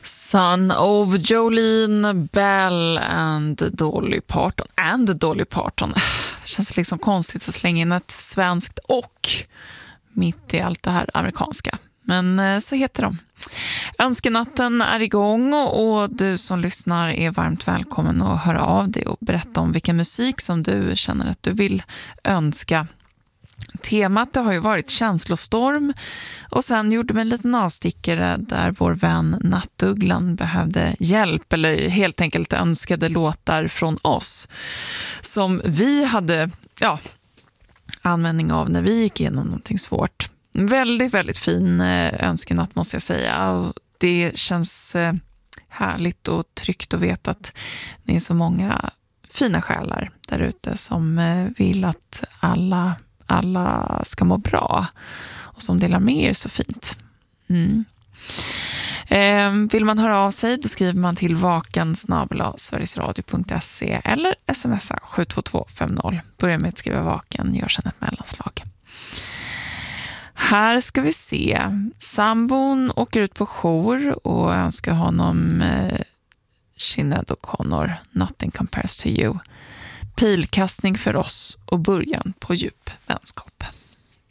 Son of Jolene Bell and Dolly Parton. Det känns liksom konstigt att slänga in ett svenskt och mitt i allt det här amerikanska. Men så heter de. Önskenatten är igång och du som lyssnar är varmt välkommen att höra av dig och berätta om vilken musik som du känner att du vill önska. Temat har ju varit känslostorm och sen gjorde vi en liten avstickare där vår vän Nattugglan behövde hjälp eller helt enkelt önskade låtar från oss som vi hade användning av när vi gick igenom någonting svårt. Väldigt, väldigt fin önskenatt måste jag säga, och det känns härligt och tryggt att veta att det är så många fina själar där ute som vill att alla ska må bra och som delar med er så fint. Vill man höra av sig då skriver man till vaken@sverigesradio.se eller smsa 72250. Börja med att skriva vaken, gör sedan ett mellanslag. Här ska vi se. Sambon åker ut på jour och önskar honom Sinéad O'Connor, Nothing Compares to You. Pilkastning för oss och början på djup vänskap.